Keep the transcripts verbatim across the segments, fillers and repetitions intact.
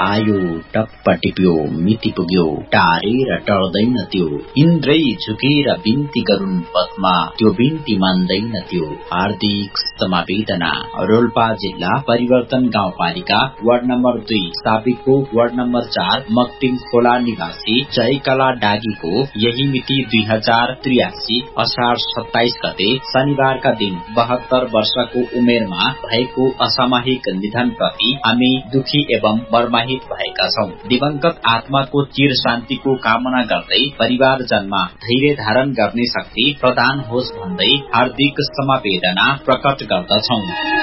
आयो टप्प टिप्यो मिति पुग्यो टारेर टर्दैन त्यो इन्द्रै झुकेर बिन्ती गरून् पद्मा त्यो बिन्ती मान्दैन त्यो हार्दिक समावेदना रोल्पा जिल्ला परिवर्तन गाउँपालिका वार्ड नम्बर दुई साबिकको वार्ड नम्बर चार मक्तिङ खोला निवासी जयकला डागीको यही मिति दुई हजार त्रियासी असार सत्ताइस गते शनिबारका दिन बहत्तर वर्षको उमेरमा भएको असामयिक निधन प्रति हामी दुखी एवं मर्माहित भएका छौं। दिवंगत आत्माको चिर शान्तिको कामना गर्दै परिवारजनमा धैर्य धारण गर्ने शक्ति प्रदान होस् भन्दै हार्दिक समवेदना प्रकट गर्दछौं।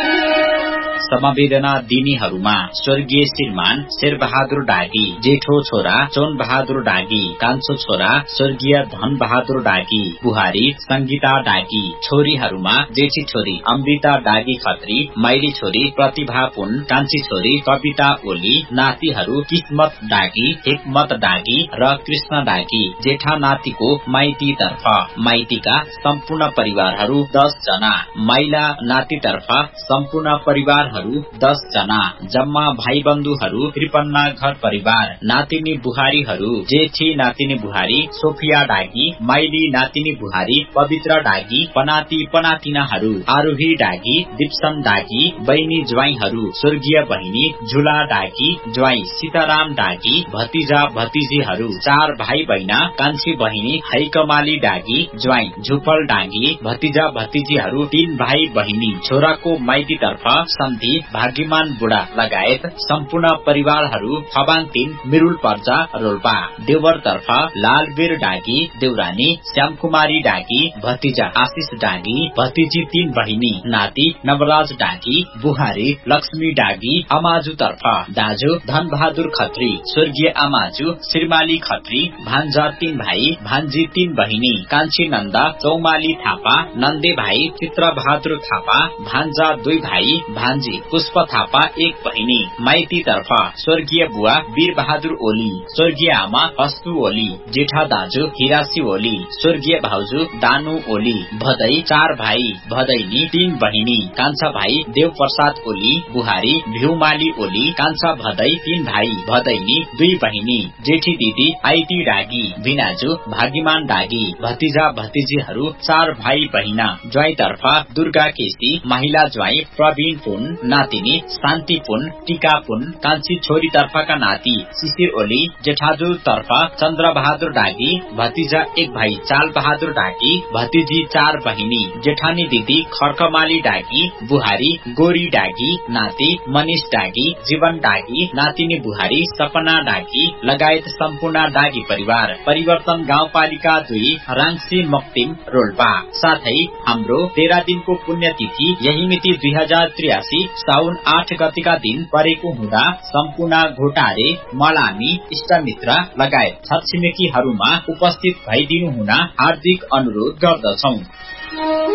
समवेदना दिनेहरूमा स्वर्गीय श्रीमान शेरबहादुर डागी, जेठो छोरा चोन बहादुर डागी, कान्छो छोरा स्वर्गीय धन बहादुर डागी, बुहारी संगीता डागी, छोरीहरूमा जेठी छोरी अमृता डागी खत्री, माइली छोरी प्रतिभा पुन, कान्छी छोरी कविता ओली, नातिहरू किस्मत डागी, हिक्मत डागी र कृष्ण डागी। जेठा नातिको माइती तर्फ माइतीका सम्पूर्ण परिवारहरू दस जना, माइला नाती तर्फ सम्पूर्ण परिवार दस जना, जम्मा भाइ बन्धुहरू त्रिपन्न घर परिवार, नातिनी बुहारीहरू जेठी नातिनी बुहारी सोफिया डागी, माइली नातिनी बुहारी पवित्र डागी, पनाती पनातिनाहरू आरोही डागी, दिप्सन डागी, बहिनी ज्वाइँहरू स्वर्गीय बहिनी झुला डागी, ज्वाइँ सीताराम डागी, भतिजा भतिजीहरू चार भाइ बहिना, कान्छी बहिनी हैकमाली डागी, ज्वाइँ झुपल डागी, भतिजा भतिजीहरू तीन भाइ बहिनी, छोराको माइती तर्फ सन्धि भाग्यमान बुढा लगायत सम्पूर्ण परिवारहरू खबान तीन मिरुल पर्जा रोल्पा। देवर तर्फ लालबीर डागी, देउरानी श्यामकुमारी डागी, भतिजा आशिष डागी, भतिजी तीन बहिनी, नाति नवराज डागी, बुहारी लक्ष्मी डागी। अमाजु तर्फ दाजु धन बहादुर खत्री, स्वर्गीय आमाजु श्रीमाली खत्री, भान्जा तीन भाइ, भान्जी तीन बहिनी, कान्छी नन्दा चौमाली थापा, नन्दे भाइ चित्र बहादुर थापा, भान्जा दुई भाइ, भान्जी पुष्प थापा एक बहिनी। माइती तर्फ स्वर्गीय बुवा वीर बहादुर ओली, स्वर्गीय आमा हस्तु ओली, जेठा दाजु हिरासी ओली, स्वर्गीय भाउजू दानु ओली। भदै चार भाइ, भदैनी तीन बहिनी, कान्छा भाइ देव प्रसाद ओली, बुहारी भिउमाली ओली, कान्छा भदै तीन भाइ, भदैनी दुई बहिनी, जेठी दिदी आइटी डागी, भिनाजु भाग्यमान डागी, भतिजा भतिजीहरू चार भाइ बहिना। ज्वाइँ तर्फ दुर्गा केसी, महिला ज्वाइँ प्रवीण पुन, नातिनी शान्ति पुन, टीका पुन, कान्छी छोरी तर्फका नाति शिशिर ओली, जेठाजु तर्फ चन्द्र बहादुर डागी, भतिजा एक भाइ चाल बहादुर डागी, भतिजी चार बहिनी, जेठानी दिदी खर्कमाली डागी, बुहारी गोरी डागी, नाति मनिष डागी, जीवन डागी, नातिनी बुहारी सपना डागी लगायत सम्पूर्ण डागी परिवार। परिवर्तन गाउँपालिका दुई राङसी मक्तिम रोल्पा। साथै हाम्रो तेह्र दिनको पुण्यतिथि यही मिति दुई हजार त्रियासी साउन आठ गतिका दिन परेको हुँदा सम्पूर्ण घोटारे मलामी इष्टमित्र लगायत छरछिमेकीहरूमा उपस्थित भइदिनु हुन हार्दिक अनुरोध गर्दछौं।